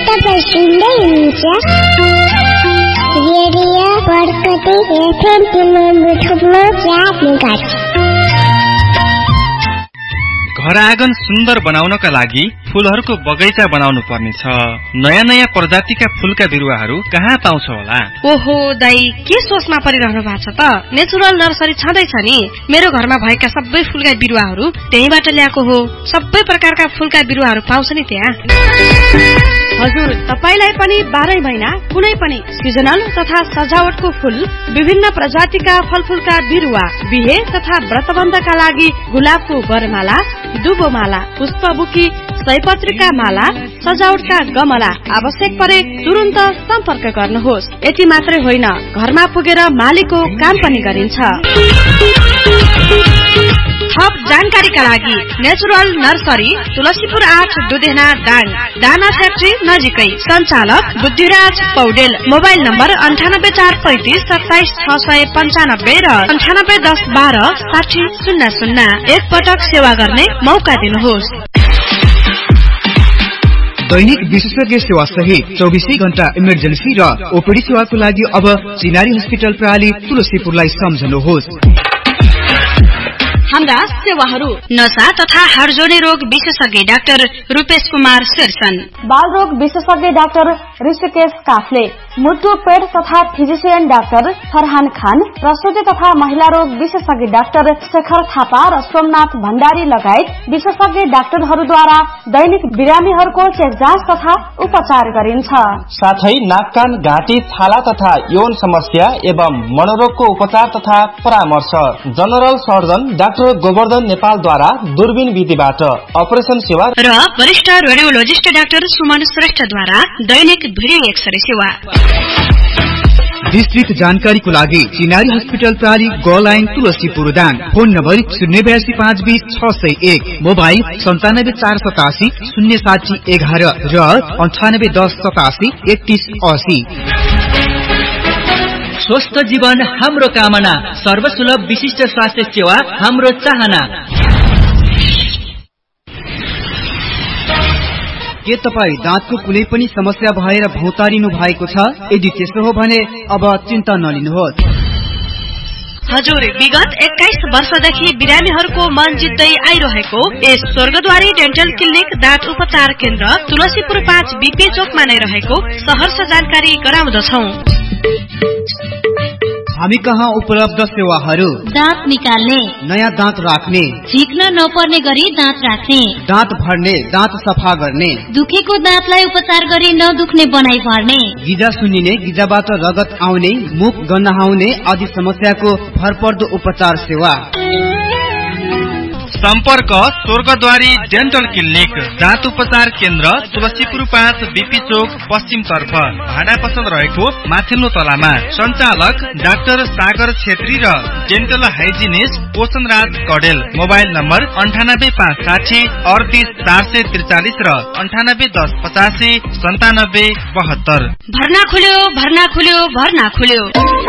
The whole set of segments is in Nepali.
तपाईं सुन्दै हुनुहुन्छ रेडियो बरकती एफएम 90.4 घर आँगन सुन्दर बनाउनका लागि फूलहरूको बगैँचा बनाउनु पर्नेछ। नयाँ नयाँ प्रजातिका फूलका बिरुवाहरू कहाँ पाउँछ होला? ओहो दाई, के सोचमा परिरहनु भएको छ त? नेचुरल नर्सरी छँदैछ नि। मेरो घरमा भएका सबै फूलका बिरुवाहरू त्यहीबाट ल्याएको हो। सबै प्रकारका फूलका बिरुवाहरू पाउँछ नि त्यहाँ। हजुर, तपाईलाई पनि 12 महिना कुनै पनि सिजनल तथा सजावटको फूल, विभिन्न प्रजातिका फलफूलका बिरुवा, बिहे तथा व्रतबन्धका लागि गुलाबको वरमाला, दुबोमाला, पुष्पबुकी, सयपत्रीका माला, सजावटका गमला आवश्यक परे तुरन्त सम्पर्क गर्नुहोस्। यति मात्रै होइन, घरमा पुगेर मालीको काम पनि गरिन्छ। थप जानकारीका लागि नेचुरल नर्सरी तुलसीपुर 8 दुधेना दाङ, दाना फ्याक्ट्री नजिकै। सञ्चालक बुद्धिराज पौडेल। मोबाइल नम्बर 9845 27 695 र 9810 12 60 00। एक पटक सेवा गर्ने मौका दिनुहोस्। दैनिक विशेषज्ञ सेवा सहित 24 घण्टा इमर्जेन्सी र ओपीडी सेवाको लागि अब चिनारी हस्पिटल प्रणाली तुलसीपुरलाई सम्झनुहोस्। हाम्रा सेवाहरू: नशा तथा हाडजोडी रोग विशेषज्ञ डाक्टर रूपेश कुमार शेरसन, बाल रोग विशेषज्ञ डाक्टर ऋषिकेश काफले, मुटु पेट तथा फिजिशियन डाक्टर फरहान खान, प्रसुति तथा महिला रोग विशेषज्ञ डाक्टर शेखर थापा र सोमनाथ भण्डारी लगायत विशेषज्ञ डाक्टरहरूद्वारा दैनिक बिरामीहरूको चेक जाँच तथा उपचार गरिन्छ। साथै नाक कान घाँटी छाला तथा यौन समस्या एवं मनोरोगको उपचार तथा परामर्श जनरल सर्जन डाक्टर गोवर्धन नेपालद्वारा दूरबीन विधिबाट अपरेसन सेवा र वरिष्ठ रेडियोलोजिस्ट डाक्टर सुमन श्रेष्ठद्वारा दैनिक भिडियो एक्सरे सेवा। विस्तृत जानकारीको लागि चिनारी हस्पिटल प्रणाली ग line Tulsipur Dang. Phone number 082 520 601, mobile 97 487 060 11 र 9810 87 3180। स्वस्थ जीवन हाम्रो कामना, सर्वसुलभ विशिष्ट स्वास्थ्य सेवा हाम्रो चाहना। के तपाईँ दाँतको कुनै पनि समस्या भएर भौतारिनु भएको छ? यदि त्यसो हो भने अब चिन्ता नलिनुहोस्। हजुर, विगत 21 वर्षदेखि बिरामीहरूको मन जित्दै आइरहेको यस स्वर्गद्वारी डेन्टल क्लिनिक दाँत उपचार केन्द्र तुलसीपुर 5 बीपी चोकमा नै रहेको सहर्ष जानकारी गराउँदछौं। हामी कहाँ उपलब्ध सेवाहरू: दाँत निकाल्ने, नयाँ दाँत राख्ने, झिक्न नपर्ने गरी दाँत राख्ने, दाँत भर्ने, दाँत सफा गर्ने, दुखेको दाँतलाई उपचार गरी नदुख्ने बनाइ भर्ने, गिजा सुन्निने, गिजाबाट रगत आउने, मुख गन्हाउने आदि समस्याको भरपर्दो उपचार सेवा। सम्पर्क स्वर्गद्वारी डेन्टल क्लिनिक दाँत उपचार केन्द्र तुलसीपुर 5 बीपी चोक पश्चिम तर्फ, भाडा पसल रहेको माथिल्लो तलामा। सञ्चालक डाक्टर सागर छेत्री र डेन्टल हाइजिनिस्ट पोषण राज कडेल। मोबाइल नम्बर 98 560 38 443 र 9810 85 97 72। भर्ना खुल्यो, भर्ना खुल्यो, भर्ना खुल्यो।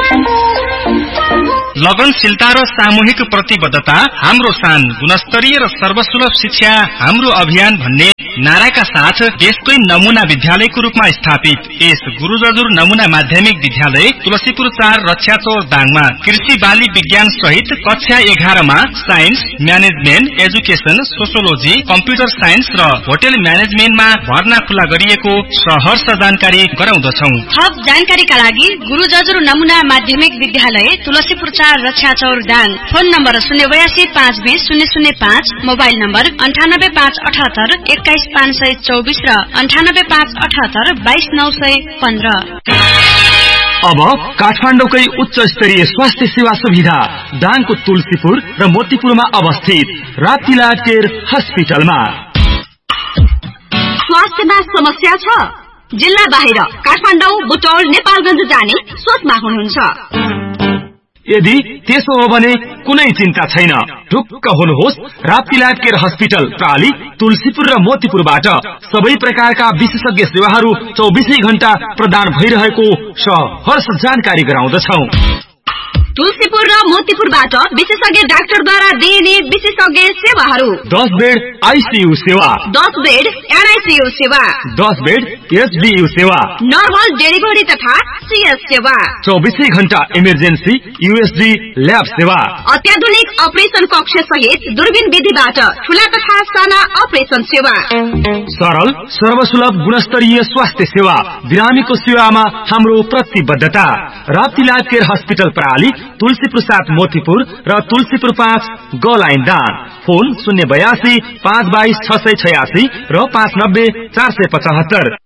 लगनशीलता र सामूहिक प्रतिबद्धता हाम्रो शान, गुणस्तरीय र सर्वसुलभ शिक्षा हाम्रो अभियान भन्ने नाराका साथ देशकै नमुना विद्यालयको रूपमा स्थापित यस गुरु जजुर नमुना माध्यमिक विद्यालय तुलसीपुर 4 रक्षाचौर दाङमा कृषि बाली विज्ञान सहित कक्षा 11 मा science, management, education, sociology, computer science र होटल म्यानेजमेन्टमा भर्ना खुला गरिएको सहर्ष जानकारी गराउँदछौं। थप जानकारीका लागि गुरु जजुर नमुना माध्यमिक विद्यालय Tulsipur 4 रक्षाचौर Dang. Phone number 082 520 005, mobile number 98 578 21 524 र 98 578 22 915। अब काठमाडौँकै उच्च स्तरीय स्वास्थ्य सेवा सुविधा दाङको तुलसीपुर र मोतीपुरमा अवस्थित राप्तीलाल केयर हस्पिटलमा। स्वास्थ्यमा समस्या छ? जिल्ला बाहिर काठमाडौँ, बुटौल, नेपालगञ्ज जाने सोचमा हुनुहुन्छ? यदि त्यसो हो भने कुनै चिन्ता छैन। ढुक्क हुनुहोस्, राप्तीलाल केयर हस्पिटल प्राली तुलसीपुर र मोतीपुरबाट सबै प्रकारका विशेषज्ञ सेवाहरू 24 घण्टा प्रदान भइरहेको सहर्ष जानकारी गराउँदछौं। तुलसीपुर र मोतीपुरबाट विशेषज्ञ डाक्टरद्वारा दिइने विशेषज्ञ सेवाहरू 10 बेड आईसीयू सेवा, 10 बेड एनआईसीयू सेवा, 10 बेड एसडीयू सेवा, नर्मल डेलिभरी तथा सीएस सेवा, 24 घण्टा इमर्जेन्सी यूएसजी ल्याब सेवा, अत्याधुनिक अपरेसन कक्ष सहित दूरबीन विधिबाट ठूला तथा साना अपरेसन सेवा, सरल सर्वसुलभ गुणस्तरीय स्वास्थ्य सेवा, बिरामीको सेवामा हाम्रो प्रतिबद्धता। राप्ती लाइफ केयर हस्पिटल प्रणाली, तुलसीपुर 7 मोतीपुर र तुलसीपुर 5 गलाइन दान। फोन 082 522 686 र 590 475।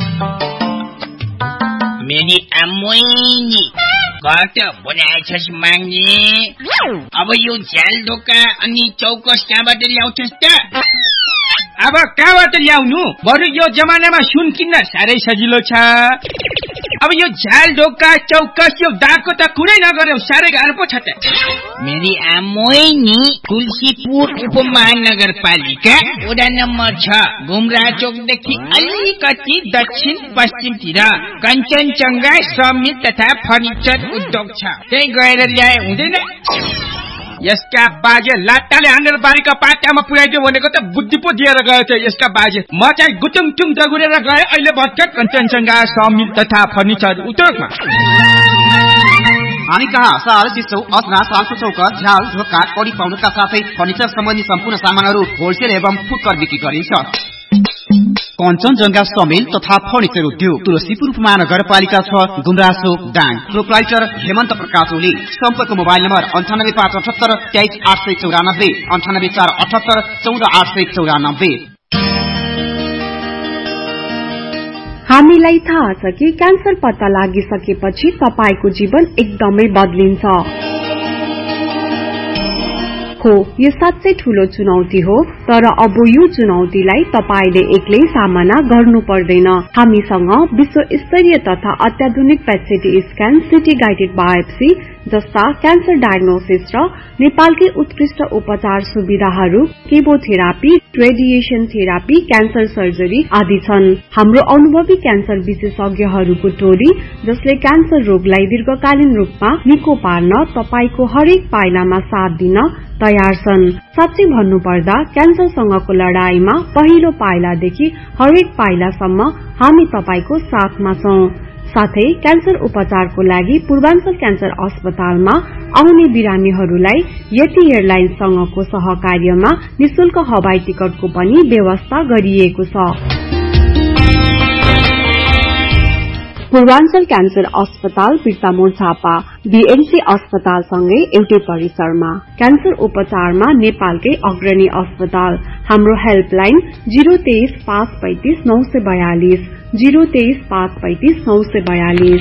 मेरी अम्मोइनी घट बनाएछस् माग्ने, अब यो झ्याल ढोका अनि चौकस कहाँबाट ल्याउँछस् त? अब कहाँबाट ल्याउनु? बरु यो जमानामा सुन किन्न साह्रै सजिलो छ। अब यो झ्याल ढोका चौकस यो दागको त कुरै नगर्यो, साह्रै गाह्रो पो छ त। मेरी आमोइनी तुलसीपुर उपमहानगरपालिका वडा नम्बर 6 घुमरा चौकदेखि अलिकति दक्षिण पश्चिमतिर कञ्चनजङ्घा समित तथा फर्निचर उद्योग छ, त्यही गएर ल्याए हुँदैन? यसका बाजे लाटाले हानेर बारीका पाटामा पुर्याइदियो भनेको त बुद्धि पो दिएर गयो छ यसका बाजे। म चाहिँ गुटुङटुङ दगुरेर गए, अहिले भर्खर कञ्चनजङ्घा समिल तथा फर्निचर उद्योगमा। हामी कहाँ साल चिसो असना सालको चौका झ्याल ढोका कडी पाउनुका साथै फर्निचर सम्बन्धी सम्पूर्ण सामानहरू होलसेल एवं फुटकर बिक्री गरिन्छ। कञ्चनजङ्घा समेल तथा फर्निचर उद्योग, तुलसीपुर उपमहानगरपालिका 6 गुमरासो दाङ। प्रोप्राइटर हेमन्त प्रकाश ओली। सम्पर्क मोबाइल नम्बर 9858 23894 98478 14894। हामीलाई थाहा छ कि क्यान्सर पत्ता लागिसकेपछि तपाईको जीवन एकदमै बदलिन्छ। हो, यो साँच्चै ठूलो चुनौती हो, तर अब यो चुनौतीलाई तपाईले एक्लै सामना गर्नु पर्दैन। हामीसँग विश्व स्तरीय तथा अत्याधुनिक पेट स्क्यान, सिटी गाइडेड बायोप्सी जस्ता क्यान्सर डायग्नोसिस र नेपालकै उत्कृष्ट उपचार सुविधाहरू, chemotherapy, radiation therapy, cancer surgery आदि छन्। हाम्रो अनुभवी क्यान्सर विशेषज्ञहरूको टोली जसले क्यान्सर रोगलाई दीर्घकालीन रूपमा निको पार्न तपाईको हरेक पाइलामा साथ दिन तयार छन्। साँच्चै भन्नुपर्दा क्यान्सरसँगको लडाईमा पहिलो पाइलादेखि हरेक पाइलासम्म हामी तपाईको साथमा छौं। साथै क्यान्सर उपचारको लागि पूर्वाञ्चल क्यान्सर अस्पतालमा आउने बिरामीहरूलाई यति एयरलाइन्ससँगको सहकार्यमा निशुल्क हवाई टिकटको पनि व्यवस्था गरिएको छ। पूर्वाञ्चल क्यान्सर अस्पताल बिर्तामोड झापा बीएमसी अस्पतालसँगै एउटै परिसरमा। क्यान्सर उपचारमा नेपालकै अग्रणी अस्पताल। हाम्रो हेल्पलाइन 023 535 942 023 535 942।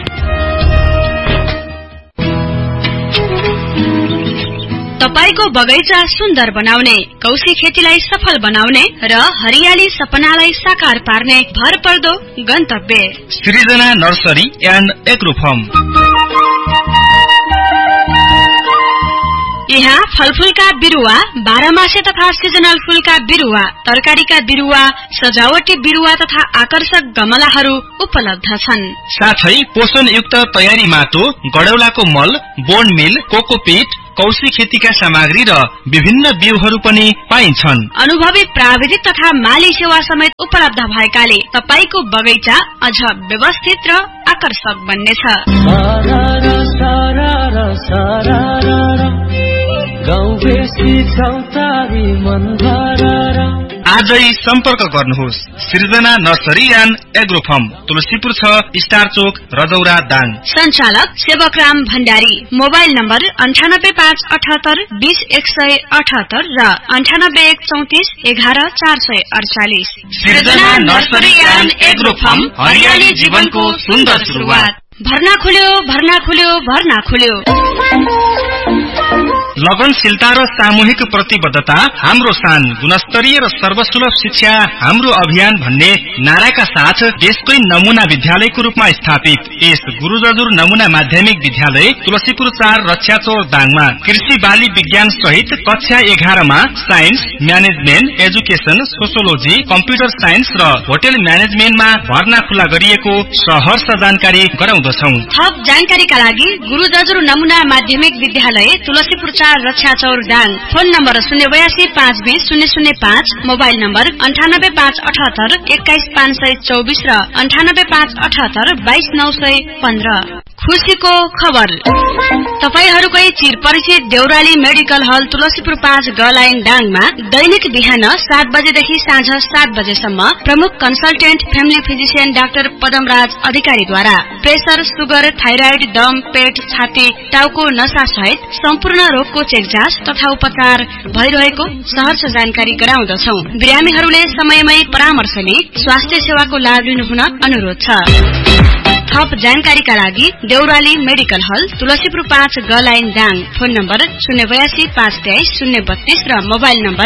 तपाईको बगैँचा सुन्दर बनाउने, कौशी खेतीलाई सफल बनाउने र हरियाली सपनालाई साकार पार्ने भरपर्दो गन्तव्य सृजना नर्सरी एन्ड एग्रो फर्म। यहाँ फलफूलका बिरुवा, बाह्रमासे तथा सिजनल फूलका बिरुवा, तरकारीका बिरुवा, सजावटी बिरुवा तथा आकर्षक गमलाहरू उपलब्ध छन्। साथै पोषणयुक्त तयारी माटो, गडौलाको मल, बोन मिल, कोकोपीट, कौशी खेतीका सामग्री र विभिन्न बिउहरू पनि पाइन्छन्। अनुभवी प्राविधिक तथा माली सेवा समेत उपलब्ध भएकाले तपाईको बगैँचा अझ व्यवस्थित र आकर्षक बन्नेछ। आजै सम्पर्क गर्नुहोस् सृजना nursery and agro form, Tulsipur 6 star चोक, रजौरा दाङ। सञ्चालक सेवकराम भण्डारी। मोबाइल नम्बर 98578 20 178 र 98134 11 448। सृजना नर्सरी एन्ड एग्रो फर्म, हरियाली जीवनको सुन्दर सुरुवात। भर्ना खुल्यो, भर्ना खुल्यो, भर्ना खुल्यो। लगनशीलता र सामूहिक प्रतिबद्धता हाम्रो सान, गुणस्तरीय र सर्वसुलभ शिक्षा हाम्रो अभियान भन्ने नाराका साथ देशकै नमुना विद्यालयको रूपमा स्थापित यस गुरु जजुर नमुना माध्यमिक विद्यालय तुलसीपुर 4 रक्षाचौर दाङमा कृषि बाली विज्ञान सहित कक्षा 11 मा science, management, education, sociology, computer science र होटल म्यानेजमेन्टमा भर्ना खुला गरिएको सहर्ष जानकारी गराउँदछौं। थप जानकारीका लागि गुरु जजुर नमुना माध्यमिक विद्यालय Tulsipur 4 रक्षाचौर Dang. Phone number 082520005, mobile number 98578 21524 र 98578 22915। खुशीको खबर, तपाईहरुकै चिर परिचित देउराली मेडिकल हल तुलसीपुर 5 गलाइन डाङमा दैनिक बिहान 7 बजेदेखि साँझ 7 बजेसम्म प्रमुख consultant family physician doctor Padamraj अधिकारीद्वारा प्रेसर, सुगर, थाइराइड, दम, पेट, छाती, टाउको नसा सहित सम्पूर्ण रोगको चेकजाँच तथा उपचार भइरहेको सहर्ष जानकारी गराउँदछौ। बिरामीहरूले समयमै परामर्श लिई स्वास्थ्य सेवाको लाभ लिनुहुन अनुरोध छ। थप जानकारीका लागि देउराली मेडिकल हल तुलसीपुर 5 गलाइन दाङ। फोन नम्बर 082523032 र मोबाइल नम्बर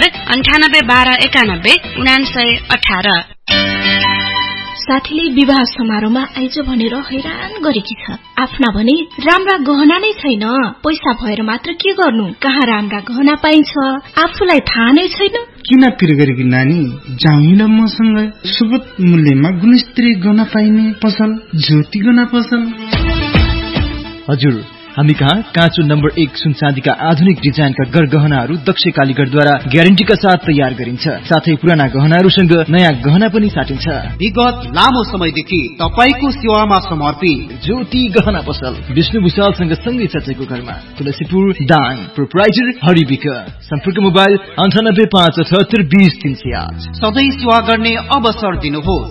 9812919918। साथीले विवाह समारोहमा आइज भनेर हैरान गरेकी छ। आफ्ना भने राम्रा गहना नै छैन। पैसा भएर मात्र के गर्नु, कहाँ राम्रा गहना पाइन्छ आफूलाई थाहा नै छैन। किन पिर गरेकी नानी, जाउँ मसँग सुगत मूल्यमा गुणस्तरीय गहना पाइने पसल ज्योति गहना पसल। हजुर, हामी कहाँ काँचो नम्बर 1 सुन चाँदीका आधुनिक डिजाइनका गहनाहरू दक्ष कालीगरद्वारा ग्यारेन्टीका साथ तयार गरिन्छ। साथै पुराना गहनाहरूसँग नयाँ गहना पनि साटिन्छ। विगत लामो समयदेखि तपाईको सेवामा समर्पित ज्योति गहना पसल विष्णु भुषालसँग सँगै चचेको घरमा तुलसीपुर दाङ। प्रोप्राइटर हरिविक। सम्पर्क मोबाइल 9857820308। सधैँ सेवा गर्ने अवसर दिनुहोस्।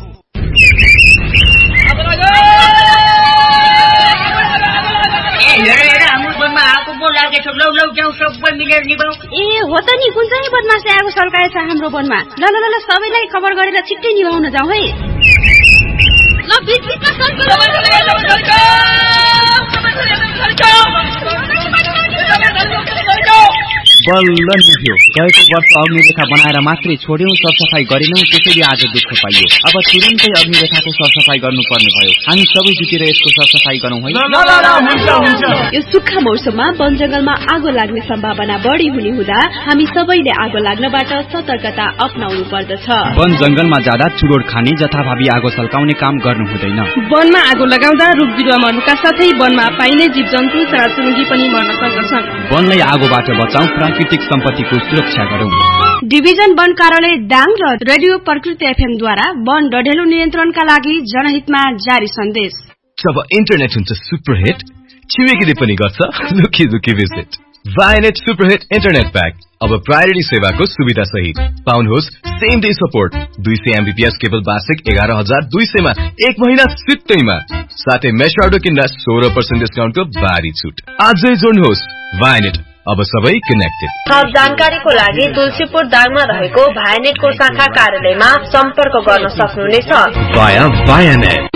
ए हो त नि, कुन चाहिँ बदमासले आगो सल्काएछ हाम्रो वनमा। ल ल ल सबैलाई खबर गरेर छिट्टै निभाउन जाऊ है। ल बिचबिचमा बल्ल निभ्यो। गएको वर्ष अग्निरेखा बनाएर मात्रै छोड्यौं, सरसफाई गरेनौं, त्यसैले आज दुःख पाइयो। अब तुरुन्तै अग्निरेखाको सरसफाई गर्नुपर्ने भयो। हामी सबै जुटेर यसको सरसफाई गरौँ है। यो सुक्खा मौसममा वन जंगलमा आगो लाग्ने सम्भावना बढी हुने हुँदा हामी सबैले आगो लाग्नबाट सतर्कता अपनाउनु पर्दछ। वन जंगलमा जाँदा चुरोड खाने, जथाभावी आगो सल्काउने काम गर्नु हुँदैन। वनमा आगो लगाउँदा रुख बिरुवा मर्नुका साथै वनमा पाइने जीव जन्तु चराचुरुङ्गी पनि मर्न सक्दछन्। वनलाई आगोबाट बचाऊ, प्राकृतिक सम्पत्तिको सुरक्षा गरौँ। डिभिजन वन कार्यालय दाङ र रेडियो प्रकृति एफएम द्वारा वन डढेलो नियन्त्रणका लागि जनहितमा जारी सन्देश। जब इन्टरनेट हुन्छ सुपरहिट, छिमेकीले पनि गर्छ लुकी लुकी भिजिट। वायनेट सुपरहिट इन्टरनेट प्याक अब प्रायोरिटी सेवाको सुविधा सहित पाउनुहोस्। Same day support, 200 MBPS cable वार्षिक 11,200 मा 1 महिना सित्तैमा। साथै मेसर्डो किन्दा 16% डिस्काउन्टको भारी छुट। आजै जोड्नुहोस्। वायनेट, अब सबै कनेक्टेड। थप जानकारीको लागि तुलसीपुर दाङमा रहेको भायनेटको शाखा कार्यालयमा सम्पर्क गर्न सक्नुहुनेछ। वायानेट।